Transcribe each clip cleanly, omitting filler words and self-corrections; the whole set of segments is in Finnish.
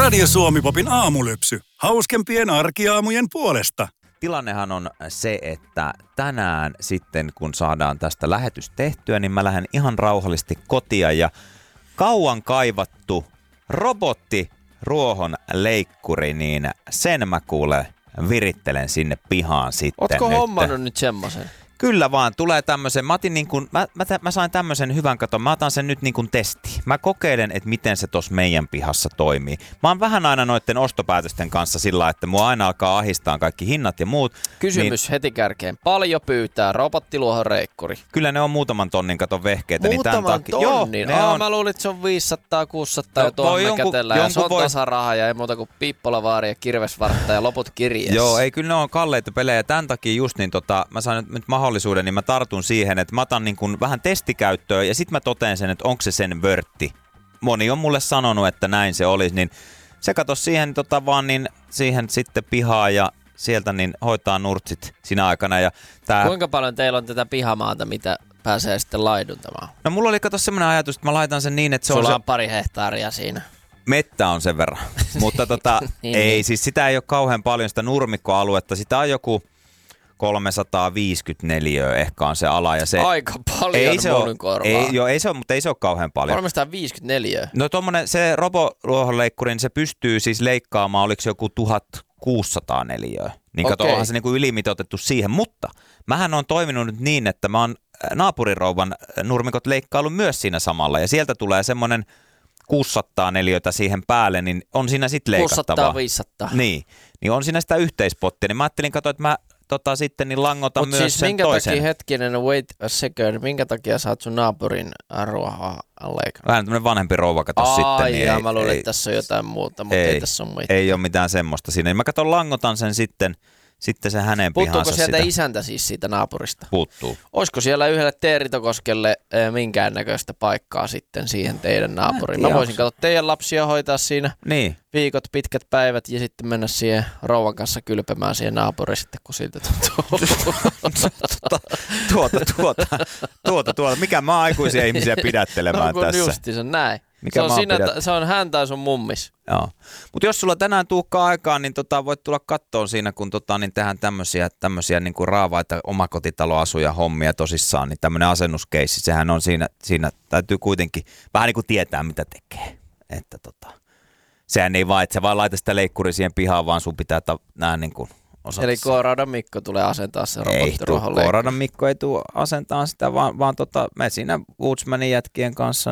Radio Suomi-popin aamulypsy. Hauskempien arkiaamujen puolesta. Tilannehan on se, että tänään sitten kun saadaan tästä lähetys tehtyä, niin mä lähden ihan rauhallisesti kotia ja kauan kaivattu robottiruohon leikkuri, niin sen mä kuule virittelen sinne pihaan sitten. Ootko hommannut nyt semmoisen? Kyllä vaan, tulee tämmöisen, mä sain tämmöisen hyvän katon, mä otan sen nyt niin kuin testiin. Mä kokeilen, että miten se tossa meidän pihassa toimii. Mä oon vähän aina noitten ostopäätösten kanssa sillä, että mua aina alkaa ahistaa kaikki hinnat ja muut. Kysymys heti kärkeen. Paljon pyytää robottiluohonreikkuri? Kyllä ne on muutaman tonnin katon vehkeitä. Muutaman niin tonnin? Joo, mä luulin, että se on 500, 600 ja tuohon kätellä. Ja se on tasaraha ja ei muuta kuin Piippolavaari ja Kirvesvartta ja loput kirjeessä. Joo, ei kyllä ne on kalleita pelejä. Tämän takia just niin mä sain nyt mahdollisuuden, niin mä tartun siihen, että mä otan niin kuin vähän testikäyttöön ja sit mä toteen sen, että onko se sen vörtti. Moni on mulle sanonut, että näin se olisi, niin se kato siihen vaan niin siihen sitten pihaa ja sieltä niin hoitaa nurtsit siinä aikana. Ja kuinka paljon teillä on tätä pihamaata, mitä pääsee sitten laiduntamaan? No mulla oli kato semmoinen ajatus, että mä laitan sen niin, että Sulla on pari hehtaaria siinä. Mettä on sen verran, mutta ei, siis sitä ei ole kauhean paljon sitä nurmikkoaluetta, sitä on joku 354 ehkä on se ala. Ja se, aika paljon mun korvaa. Ei se ole, mutta ei se ole kauhean paljon. 354? No tommonen, se roboluohonleikkuri, niin se pystyy siis leikkaamaan, oliko se joku 1600 neliöä. Niin kato, onhan se niinku ylimitoitettu siihen, mutta mähän on toiminut nyt niin, että mä oon naapurirouvan nurmikot leikkaillut myös siinä samalla. Ja sieltä tulee semmonen 600 neliötä siihen päälle, niin on siinä sitten leikattavaa. 600-500. Niin on siinä sitä yhteispottia. Niin mä ajattelin katsoa, että mä sitten niin langotan myös siis sen toisen. Takia, hetkinen, wait a second, minkä takia sä oot sun naapurin ruohaa leikannut? Vähän tämmönen vanhempi rouva kato sitten. Niin mä luulin, että tässä on jotain muuta, mutta ei tässä ole mitään. Ei ole mitään semmoista siinä. Mä katon langotan sen sitten se hänen pihansa. Puuttuuko sieltä isäntä siis siitä naapurista? Puuttuu. Olisiko siellä yhdelle Teeritokoskelle minkäännäköistä paikkaa sitten siihen teidän naapuriin? Mä voisin katsoa teidän lapsia hoitaa siinä viikot, pitkät päivät ja sitten mennä siihen rouvan kanssa kylpemään siihen naapuriin sitten, kun siltä tuntuu. Tuota. Mikä mä aikuisia ihmisiä pidättelemään tässä? No kun justiinsa näin. Se on hän tai sun mummis. Joo. Mutta jos sulla tänään tuukkaa aikaa, niin voit tulla kattoon siinä, kun niin tehdään tämmöisiä niin kuin raavaita omakotitaloasuja hommia tosissaan, niin tämmöinen asennuskeissi, sehän on siinä täytyy kuitenkin vähän niin kuin tietää, mitä tekee. Että sehän ei vaan, että sä vaan laita sitä leikkuri siihen pihaan, vaan sun pitää nämä niin kuin osata. Eli K-raudan Mikko tulee asentaa se robottiruohon leikkuri. K-raudan Mikko ei tule asentaa sitä, vaan me siinä Woodsmanin jätkien kanssa,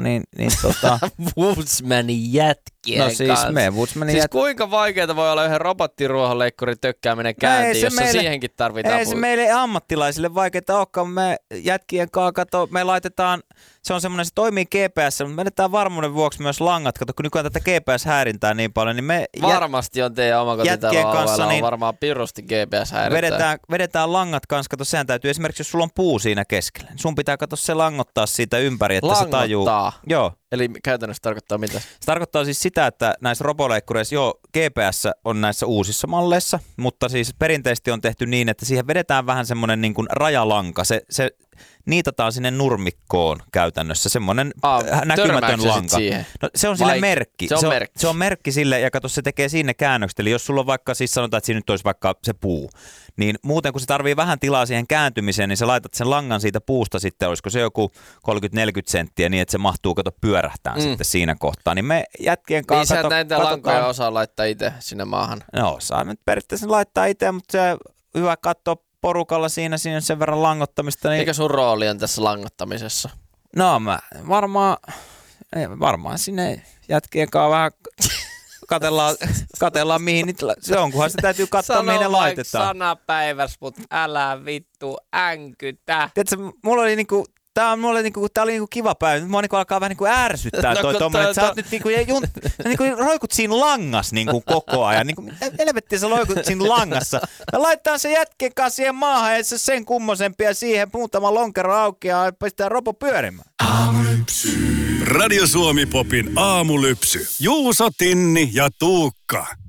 Woodsmanin jätkien kanssa? No siis me Woodsmanin Siis kuinka vaikeaa voi olla yhden robottiruohonleikkurin tökkääminen käyntiin, jos siihenkin tarvitaan apua? Ei se meille ammattilaisille vaikeaa olekaan. Me jätkien kanssa, me laitetaan, se on semmoinen, se toimii GPS, mutta me edetään varmuuden vuoksi myös langat. Kato, kun nykyään tätä GPS-häirintää niin paljon, niin me varmasti on teidän omakotitalon alueella, on niin varmaan pirusti GPS-häirintää. Vedetään langat kanssa, kato, sehän täytyy esimerkiksi, jos sulla on puu siinä keskellä, niin sun pitää katso se langottaa siitä ympäri, että se tajuu. Joo. Eli käytännössä tarkoittaa mitä? Se tarkoittaa siis sitä, että näissä roboleikkureissa, GPS on näissä uusissa malleissa, mutta siis perinteisesti on tehty niin, että siihen vedetään vähän semmoinen niin kuin rajalanka. Se niitataan sinne nurmikkoon käytännössä, semmoinen näkymätön lanka. No, se on sille merkki. Se on merkki sille, ja kato, se tekee siinä käännökset. Eli jos sulla on vaikka, siis sanotaan, että siinä nyt olisi vaikka se puu, niin muuten kun se tarvii vähän tilaa siihen kääntymiseen, niin sä laitat sen langan siitä puusta sitten, olisiko se joku 30-40 senttiä, niin että se mahtuu, pyörähtään sitten siinä kohtaa. Niin me jätkien kanssa niin sä näitä lankoja osaa laittaa itse sinne maahan? No, saa nyt periaatteessa laittaa itse, mutta se hyvä katsoa porukalla siinä on sen verran langottamista. Niin... Mikä sun rooli on tässä langottamisessa? No mä varmaan sinne jätkien kanssa vähän katellaan mihin niitä, se on, kunhan se täytyy katsoa mihin ne laitetaan. Sano sana päiväs, mut älä vittu änkytä. Tiedätkö, mulla oli niinku, tää oli niinku kiva päivä. Nyt mua niinku alkaa vähän niinku ärsyttää toi tommonen, että sä oot nyt niinku roikut siinä langas niinku koko ajan. Niinku, mitä helvettiä sä roikut siinä langassa? Ja laittaa se jätken kanssa siihen maahan ja se sen kummosempia siihen muutama lonkero auki ja pistää robo pyörimään. Aamulypsy. Radio Suomi-popin aamulypsy. Juuso, Tinni ja Tuukka.